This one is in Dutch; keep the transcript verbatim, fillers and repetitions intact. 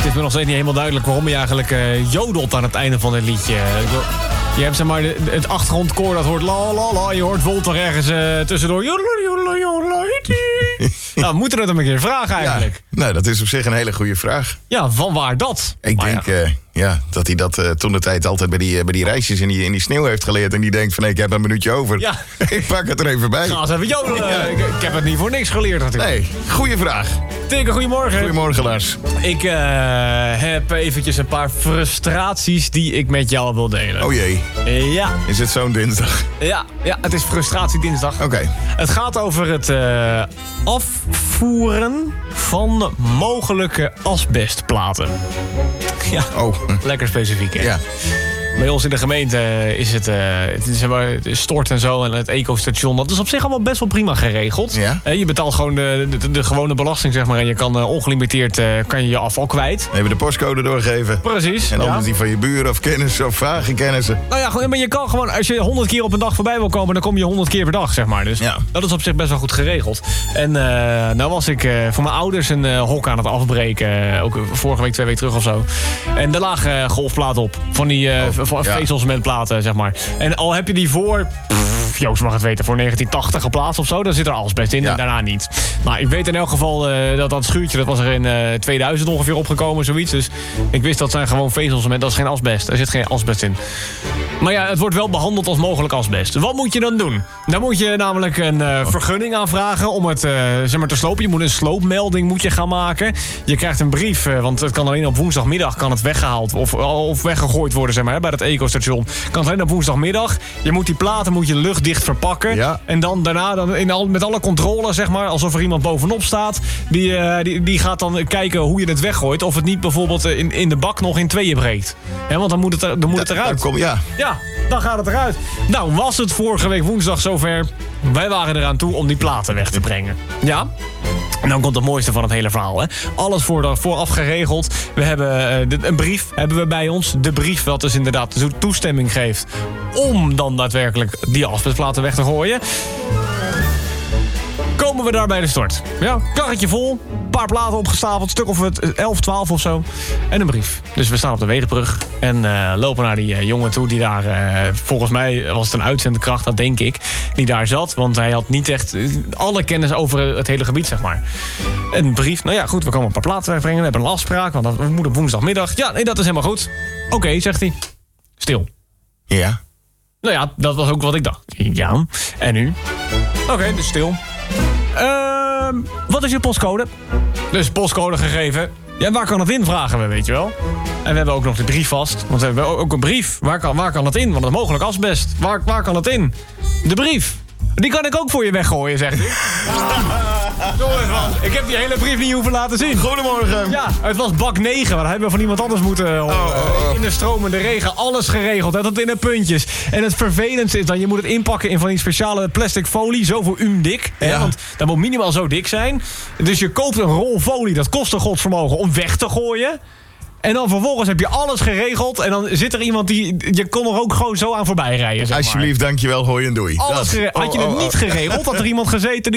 is me nog steeds niet helemaal duidelijk waarom je eigenlijk uh, jodelt aan het einde van het liedje. Je hebt zeg maar de, het achtergrondkoor dat hoort la la la. Je hoort Volt er ergens uh, tussendoor. Jodela, jodela, jodela. Nou, we moeten het hem een keer vragen eigenlijk. Ja, nou, dat is op zich een hele goede vraag. Ja, van waar dat? Ik maar denk ja. Uh, ja, dat hij dat uh, toen de tijd altijd bij die, uh, bij die reisjes in die, in die sneeuw heeft geleerd. En die denkt van, nee, ik heb een minuutje over. Ja. Ik pak het er even bij. Ga eens even jodelen. Ja. Ik, ik heb het niet voor niks geleerd natuurlijk. Nee, goede vraag. Tinker, goedemorgen. Goedemorgen, Lars. Ik uh, heb eventjes een paar frustraties die ik met jou wil delen. Oh jee. Ja. Is het zo'n dinsdag? Ja, ja, het is frustratiedinsdag. Oké. Okay. Het gaat over het uh, afvoeren van mogelijke asbestplaten. Ja, oh. Lekker specifiek, hè? Ja. Bij ons in de gemeente is het, uh, het is, uh, stort en zo en het ecostation. Dat is op zich allemaal best wel prima geregeld. Ja? Uh, je betaalt gewoon de, de, de gewone belasting, zeg maar. En je kan uh, ongelimiteerd uh, kan je, je afval kwijt. Even de postcode doorgeven. Precies. En anders ja. die van je buren of kennissen of vage kennissen. Nou ja, gewoon, maar je kan gewoon, als je honderd keer op een dag voorbij wil komen, dan kom je honderd keer per dag, zeg maar. Dus ja. dat is op zich best wel goed geregeld. En uh, nou was ik uh, voor mijn ouders een uh, hok aan het afbreken. Uh, ook vorige week, twee weken terug of zo. En er lagen uh, golfplaten op. Van die uh, oh, van ja. vezelsmentplaten, zeg maar. En al heb je die voor, pff, Joost mag het weten, voor negentien tachtig geplaatst of zo, dan zit er asbest in ja. en daarna niet. Nou, ik weet in elk geval uh, dat dat schuurtje, dat was er in uh, tweeduizend ongeveer opgekomen, zoiets. Dus ik wist dat zijn gewoon vezelscement, dat is geen asbest. Er zit geen asbest in. Maar ja, het wordt wel behandeld als mogelijk asbest. Wat moet je dan doen? Dan moet je namelijk een uh, vergunning aanvragen om het uh, zeg maar te slopen. Je moet een sloopmelding moet je gaan maken. Je krijgt een brief, uh, want het kan alleen op woensdagmiddag kan het weggehaald of, of weggegooid worden, zeg maar, hè, bij het ecostation. Kan het alleen op woensdagmiddag. Je moet die platen moet je luchtdicht verpakken. Ja. En dan daarna dan in al, met alle controle, zeg maar, alsof er iemand bovenop staat. Die, uh, die, die gaat dan kijken hoe je het weggooit. Of het niet bijvoorbeeld in, in de bak nog in tweeën breekt. Ja, want dan moet het, er, dan moet het eruit. Kom, ja. Ja, dan gaat het eruit. Nou, was het vorige week woensdag zover. Wij waren eraan toe om die platen weg te brengen. Ja. En dan komt het mooiste van het hele verhaal. Hè? Alles voor, vooraf geregeld. We hebben uh, een brief hebben we bij ons. De brief dat dus inderdaad toestemming geeft om dan daadwerkelijk die asbestplaten weg te gooien. Komen we daar bij de stort. Ja, karretje vol, een paar platen opgestapeld, stuk of elf, twaalf of zo. En een brief. Dus we staan op de Wegenbrug en uh, lopen naar die uh, jongen toe die daar, uh, volgens mij was het een uitzendkracht, dat denk ik, die daar zat. Want hij had niet echt uh, alle kennis over het hele gebied, zeg maar. Een brief, nou ja, goed, we komen een paar platen wegbrengen, we hebben een afspraak, want dat moet op woensdagmiddag. Ja, nee, dat is helemaal goed. Oké, okay, zegt hij. Stil. Ja. Nou ja, dat was ook wat ik dacht. Ja, en nu? Oké, okay, dus stil. Uh, wat is je postcode? Dus postcode gegeven. Ja, waar kan het in, vragen we, weet je wel. En we hebben ook nog de brief vast. Want we hebben ook een brief. Waar kan, waar kan het in? Want het is mogelijk asbest. Waar, waar kan het in? De brief. Die kan ik ook voor je weggooien, zegt hij. Jongens, man. Ik heb die hele brief niet hoeven laten zien. Goedemorgen. Ja, het was bak negen. Maar dat hebben we van iemand anders moeten uh, oh, oh, oh. In de stromende regen. Alles geregeld. Hè, tot in de puntjes. En het vervelendste is dan, je moet het inpakken in van die speciale plastic folie. Zo voor um dik. Hè, ja. Want dat moet minimaal zo dik zijn. Dus je koopt een rol folie. Dat kost een godsvermogen om weg te gooien. En dan vervolgens heb je alles geregeld. En dan zit er iemand die... Je kon er ook gewoon zo aan voorbij rijden. Zeg maar. Alsjeblieft, dankjewel, hoi en doei. Alles gere- Had je het niet geregeld, had er iemand gezeten...